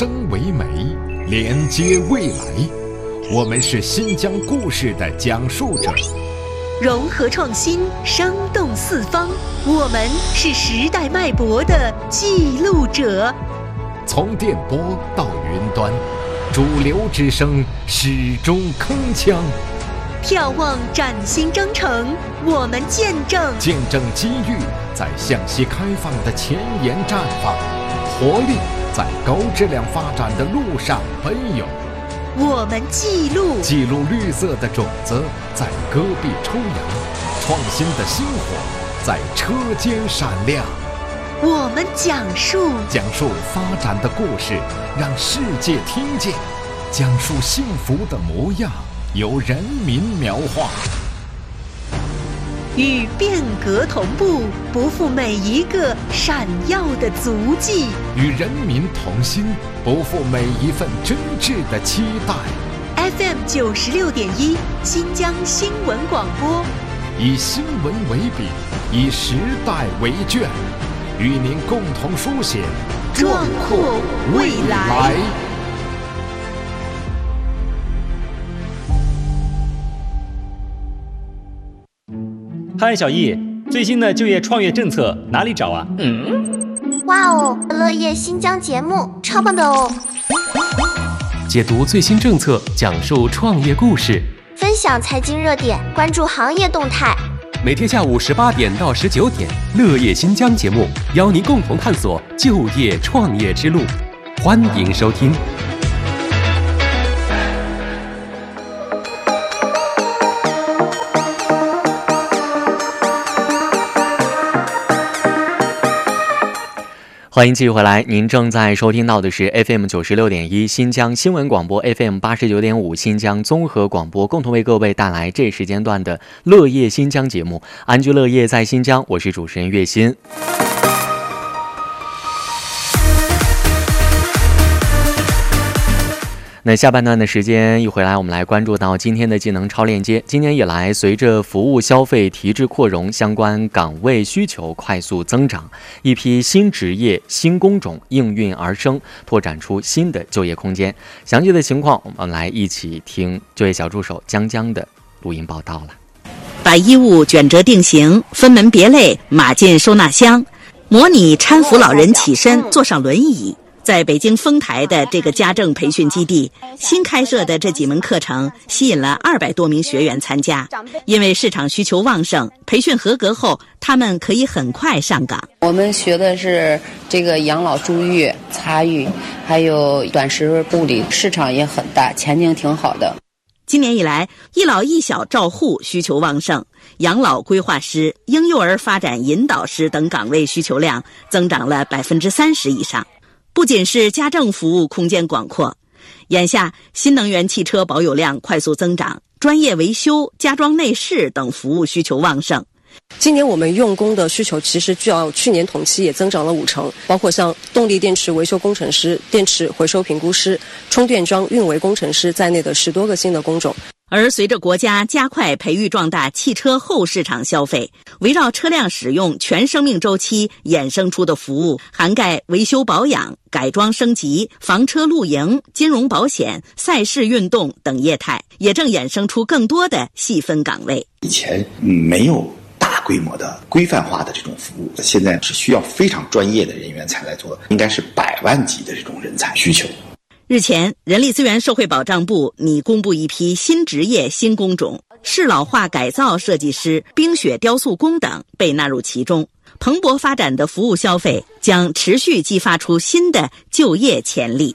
生为美，连接未来。我们是新疆故事的讲述者， 融合创新，生动四方。我们是时代脉搏的记录者。 从电波到云端，主流之声始终铿锵。 眺望崭新征程，我们见证机遇在向西开放的前沿绽放，活力在高质量发展的路上奔涌。 我们记录绿色的种子在戈壁抽芽，创新的星火在车间闪亮。 我们讲述发展的故事，让世界听见；讲述幸福的模样，由人民描画。 与变革同步，不负每一个闪耀的足迹； 与人民同心，不负每一份真挚的期待。 FM 96.1新疆新闻广播， 以新闻为笔，以时代为卷，与您共同书写壮阔未来。 嗨，小易，最新的就业创业政策哪里找啊？ 哇哦，乐业新疆节目超棒的哦！ 解读最新政策，讲述创业故事， 分享财经热点，关注行业动态。 每天下午18点到19点，乐业新疆节目邀您共同探索就业创业之路，欢迎收听。 欢迎继续回来，您正在收听到的是 FM 96.1新疆新闻广播， FM 89.5新疆综合广播，共同为各位带来这时间段的乐业新疆节目，安居乐业在新疆，我是主持人岳鑫。那下半段的时间一回来，我们来关注到今天的技能超链接。今年以来，随着服务消费提质扩容，相关岗位需求快速增长，一批新职业、新工种应运而生，拓展出新的就业空间。详细的情况，我们来一起听就业小助手江江的录音报道了。 把衣物卷折定型，分门别类码进收纳箱，模拟搀扶老人起身，坐上轮椅。在北京丰台的这个家政培训基地，新开设的这几门课程吸引了200多名学员参加。因为市场需求旺盛，培训合格后，他们可以很快上岗。 我们学的是这个养老助浴、擦浴，还有短时护理，市场也很大，前景挺好的。 今年以来，一老一小照护需求旺盛，养老规划师、婴幼儿发展引导师等岗位需求量增长了30%以上。不仅是家政服务空间广阔，眼下新能源汽车保有量快速增长，专业维修、家装内饰等服务需求旺盛。 今年我们用工的需求其实较去年同期也增长了50%，包括像动力电池维修工程师、电池回收评估师、充电桩运维工程师在内的10多个新的工种。 而随着国家加快培育壮大汽车后市场消费，围绕车辆使用全生命周期衍生出的服务，涵盖维修保养、改装升级、房车露营、金融保险、赛事运动等业态，也正衍生出更多的细分岗位。 以前没有大规模的规范化的这种服务，现在是需要非常专业的人员才来做，应该是100万级的这种人才需求。 日前，人力资源社会保障部拟公布一批新职业、新工种，适老化改造设计师、冰雪雕塑工等被纳入其中。蓬勃发展的服务消费将持续激发出新的就业潜力。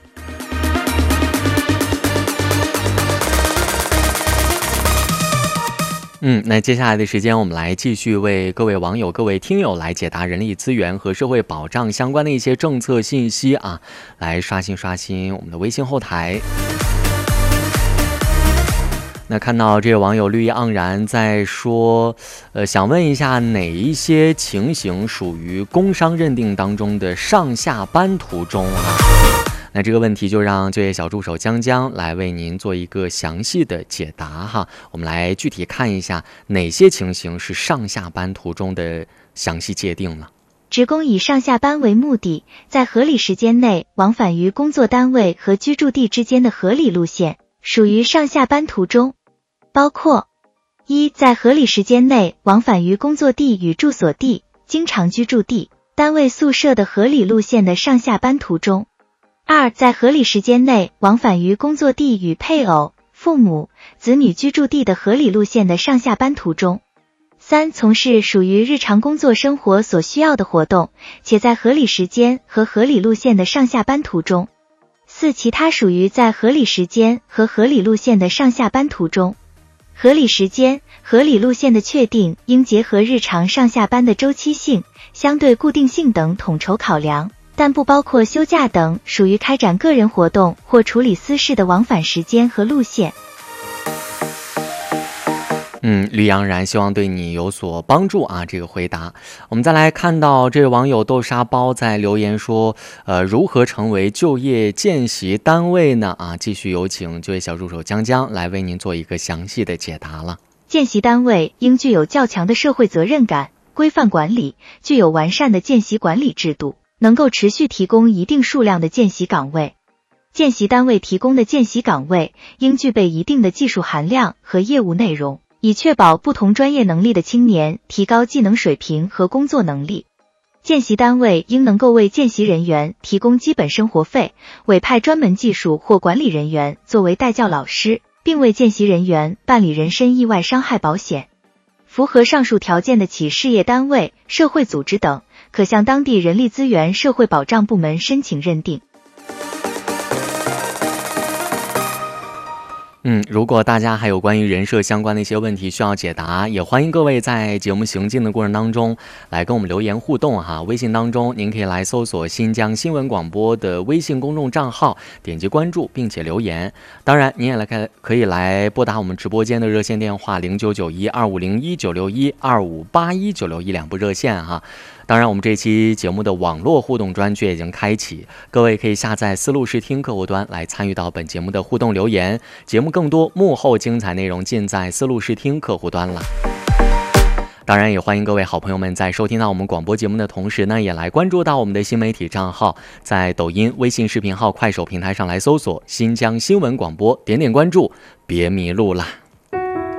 那接下来的时间，我们来继续为各位网友、各位听友来解答人力资源和社会保障相关的一些政策信息啊，来刷新我们的微信后台。那看到这个网友绿意盎然在说，想问一下哪一些情形属于工伤认定当中的上下班途中啊？那这个问题就让就业小助手江江来为您做一个详细的解答哈。我们来具体看一下哪些情形是上下班途中的详细界定呢？ 职工以上下班为目的，在合理时间内往返于工作单位和居住地之间的合理路线，属于上下班途中，包括一、在合理时间内往返于工作地与住所地、经常居住地、单位宿舍的合理路线的上下班途中；二、在合理时间内往返于工作地与配偶、父母、子女居住地的合理路线的上下班途中；三、从事属于日常工作生活所需要的活动，且在合理时间和合理路线的上下班途中；四、其他属于在合理时间和合理路线的上下班途中。合理时间、合理路线的确定应结合日常上下班的周期性、相对固定性等统筹考量，但不包括休假等属于开展个人活动或处理私事的往返时间和路线。 吕阳然，希望对你有所帮助啊！这个回答，我们再来看到这位网友豆沙包在留言说，如何成为就业见习单位呢？继续有请就业小助手江江来为您做一个详细的解答了。 见习单位应具有较强的社会责任感、规范管理，具有完善的见习管理制度，能够持续提供一定数量的见习岗位。见习单位提供的见习岗位应具备一定的技术含量和业务内容，以确保不同专业能力的青年提高技能水平和工作能力。见习单位应能够为见习人员提供基本生活费，委派专门技术或管理人员作为带教老师，并为见习人员办理人身意外伤害保险。符合上述条件的企事业单位、社会组织等，可向当地人力资源社会保障部门申请认定。 如果大家还有关于人社相关的一些问题需要解答，也欢迎各位在节目行进的过程当中来跟我们留言互动哈。微信当中您可以来搜索新疆新闻广播的微信公众账号，点击关注并且留言。当然您也可以来拨打我们直播间的热线电话099125019612581961两部热线哈。当然我们这期节目的网络互动专区已经开启，各位可以下载思路视听客户端来参与到本节目的互动留言，节目更多幕后精彩内容尽在思路视听客户端了。当然也欢迎各位好朋友们在收听到我们广播节目的同时呢，也来关注到我们的新媒体账号，在抖音、微信视频号、快手平台上来搜索新疆新闻广播，点点关注，别迷路啦。